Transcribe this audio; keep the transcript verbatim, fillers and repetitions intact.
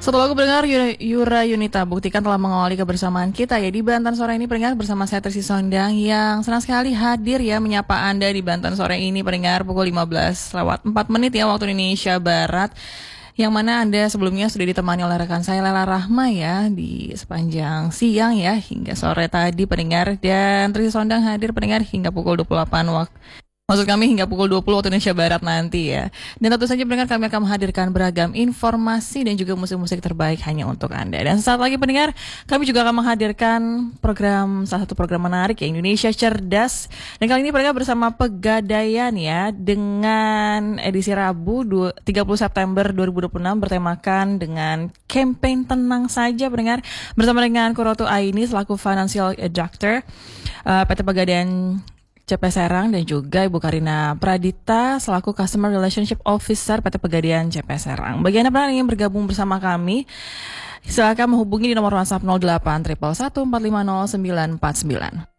Setelah aku pendengar Yura, Yura Yunita buktikan telah mengawali kebersamaan kita ya di Banten sore ini pendengar bersama saya Trisi Sondang yang senang sekali hadir ya menyapa Anda di Banten sore ini pendengar pukul lima belas lewat empat menit ya waktu Indonesia Barat. Yang mana Anda sebelumnya sudah ditemani oleh rekan saya Lela Rahma ya di sepanjang siang ya hingga sore tadi pendengar, dan Trisi Sondang hadir pendengar hingga pukul dua puluh delapan waktu. Maksud kami hingga pukul dua puluh waktu Indonesia Barat nanti ya. Dan tentu saja pendengar kami akan menghadirkan beragam informasi dan juga musik-musik terbaik hanya untuk Anda. Dan saat lagi pendengar, kami juga akan menghadirkan program, salah satu program menarik ya, Indonesia Cerdas. Dan kali ini pendengar bersama Pegadaian ya, dengan edisi Rabu tiga puluh September dua ribu dua puluh enam bertemakan dengan campaign tenang saja pendengar. Bersama dengan Kuroto Aini selaku Financial Director uh, P T Pegadaian C P Serang dan juga Ibu Karina Pradita selaku Customer Relationship Officer P T Pegadaian C P Serang. Bagi Anda yang ingin bergabung bersama kami, silakan menghubungi di nomor WhatsApp nol delapan satu satu satu empat lima nol sembilan empat sembilan.